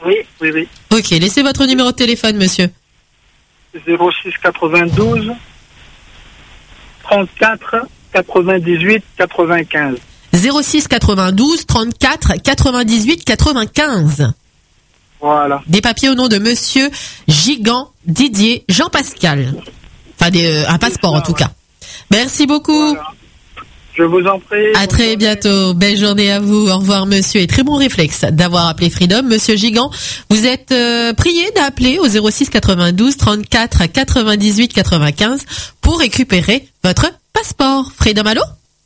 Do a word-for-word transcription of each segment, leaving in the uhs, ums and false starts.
Oui, oui, oui. Ok, laissez votre numéro de téléphone, monsieur. zéro six quatre-vingt-douze trente-quatre quatre-vingt-dix-huit quatre-vingt-quinze. zéro six quatre-vingt-douze trente-quatre quatre-vingt-dix-huit quatre-vingt-quinze. Voilà. Des papiers au nom de monsieur Gigant Didier Jean-Pascal. Enfin, des, euh, un passeport ça, en tout ouais. cas. Merci beaucoup. Voilà. Je vous en prie. À très bientôt. Belle journée à vous. Au revoir, monsieur. Et très bon réflexe d'avoir appelé Freedom. Monsieur Gigant, vous êtes euh, prié d'appeler au zéro six quatre-vingt-douze trente-quatre quatre-vingt-dix-huit quatre-vingt-quinze pour récupérer votre passeport. Freedom, allô?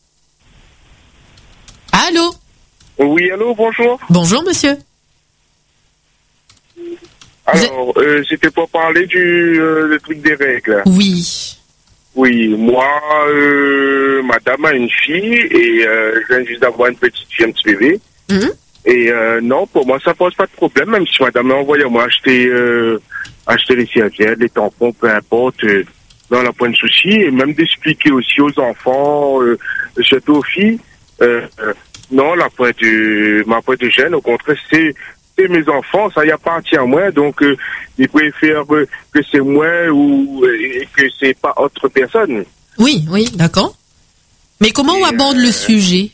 Allô? Oui, allô, bonjour. Bonjour, monsieur. Alors, euh, c'était pour parler du euh, le truc des règles. Oui. Oui, moi, euh, madame a une fille et euh, je viens juste d'avoir une petite fille, un petit bébé. Mhm. Et euh, non, pour moi, ça pose pas de problème, même si madame a envoyé moi acheter, euh, acheter les serviettes, les tampons, peu importe, euh, non, la point de souci, et même d'expliquer aussi aux enfants, euh, surtout aux filles, euh, euh, non, la point de, ma point de gêne, au contraire, c'est mes enfants, ça y appartient à moi, donc euh, ils préfèrent euh, que c'est moi ou euh, que c'est pas autre personne. Oui, oui, d'accord. Mais comment Et on aborde euh, le sujet?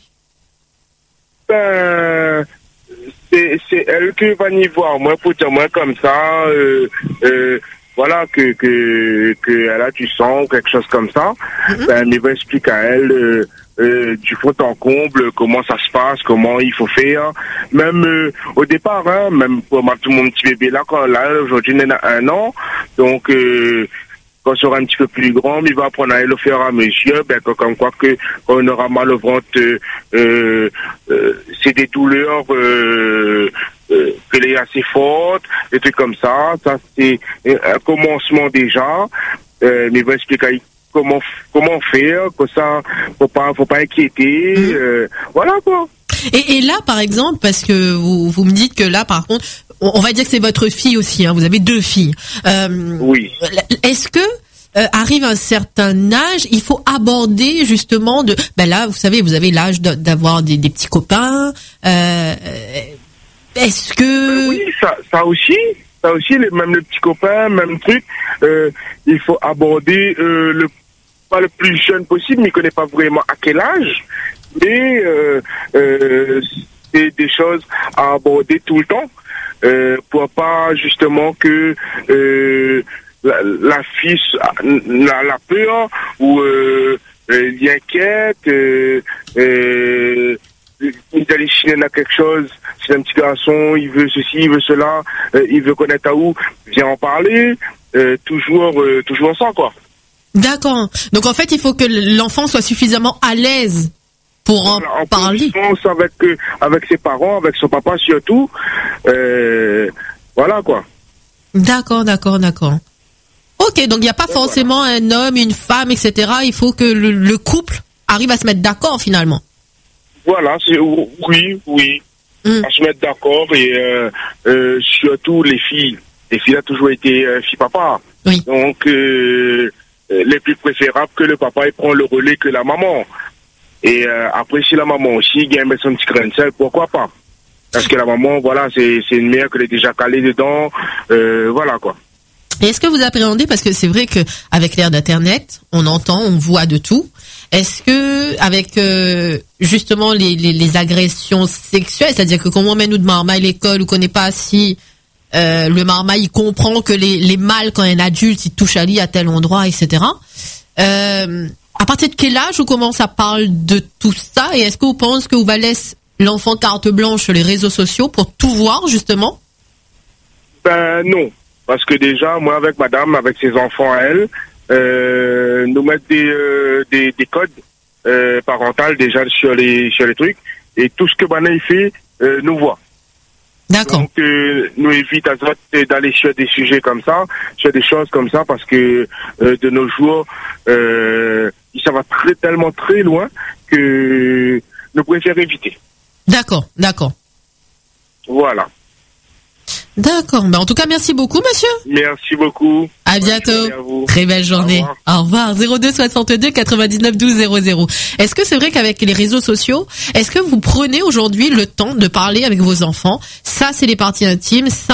Ben, c'est, c'est elle qui va y voir moi pour dire moi comme ça, euh, euh, voilà, que, que, que elle a du sang, quelque chose comme ça. Mm-hmm. Ben, il va expliquer à elle, euh, Euh, du fond en comble, comment ça se passe, comment il faut faire. Même euh, au départ, hein, même pour ma, mon petit bébé là, quand là aujourd'hui il a un an, donc euh, quand il sera un petit peu plus grand, il va apprendre à le faire à mesure, ben comme quoi que quand on aura mal au ventre, euh, euh, euh, c'est des douleurs euh, euh, que les assez fortes, des trucs comme ça. Ça c'est un commencement déjà. Euh, mais il va expliquer à comment comment faire, que ça faut pas faut pas inquiéter, euh, voilà quoi. Et, et là par exemple, parce que vous vous me dites que là par contre, on, on va dire que c'est votre fille aussi, hein, vous avez deux filles. Euh, oui. Est-ce que euh, arrive un certain âge, il faut aborder justement de, ben là vous savez vous avez l'âge de, d'avoir des, des petits copains. Euh, est-ce que euh, oui ça ça aussi. Ça aussi, les, même le petit copain, même truc, euh, il faut aborder euh, le pas le plus jeune possible, mais il ne connaît pas vraiment à quel âge, mais euh, euh, c'est des choses à aborder tout le temps, euh, pour pas justement que euh, la, la fille la, la peur ou euh, euh, l'y inquiète, euh, euh, il d'aller chiner à quelque chose, c'est un petit garçon, il veut ceci, il veut cela, euh, il veut connaître à où, viens en parler, euh, toujours, euh, toujours ça quoi. D'accord. Donc en fait, il faut que l'enfant soit suffisamment à l'aise pour en, voilà, en parler. Avec euh, avec ses parents, avec son papa surtout, euh, voilà quoi. D'accord, d'accord, d'accord. Ok, donc il n'y a pas et forcément voilà. un homme, une femme, et cetera. Il faut que le, le couple arrive à se mettre d'accord finalement. Voilà, c'est oui, oui, mm. à se mettre d'accord et euh, euh, surtout les filles. Les filles ont toujours été euh, filles-papa. Oui. Donc euh, les plus préférables que le papa il prend le relais que la maman. Et euh, après si la maman aussi gagne son petit grain de sel, pourquoi pas? Parce que la maman, voilà, c'est c'est une mère qu'elle est déjà calée dedans, euh, voilà quoi. Et est-ce que vous appréhendez, parce que c'est vrai que avec l'ère d'internet, on entend, on voit de tout. Est-ce que avec euh, justement les, les les agressions sexuelles, c'est-à-dire que quand on met nous de marmaille à l'école ou qu'on n'est pas assis, euh, le marmaille il comprend que les les mâles quand un adulte il touche à lui à tel endroit, et cetera. Euh, à partir de quel âge on commence à parler de tout ça, et est-ce que vous pensez que vous va laisser l'enfant carte blanche sur les réseaux sociaux pour tout voir justement? Ben non, parce que déjà moi avec madame, avec ses enfants à elle, euh, nous mettre des, euh, des des codes euh, parentaux déjà sur les sur les trucs, et tout ce que Bana il fait euh, nous voit. D'accord. Donc euh, nous évite à d'aller sur des sujets comme ça, sur des choses comme ça, parce que euh, de nos jours euh, ça va très tellement très loin que nous préférons éviter. D'accord, d'accord. Voilà. D'accord. Ben, en tout cas, merci beaucoup, monsieur. Merci beaucoup. À bientôt. À Très belle journée. Au revoir. Au revoir. zéro deux soixante-deux quatre-vingt-dix-neuf douze zéro zéro. Est-ce que c'est vrai qu'avec les réseaux sociaux, est-ce que vous prenez aujourd'hui le temps de parler avec vos enfants? Ça, c'est les parties intimes. Ça,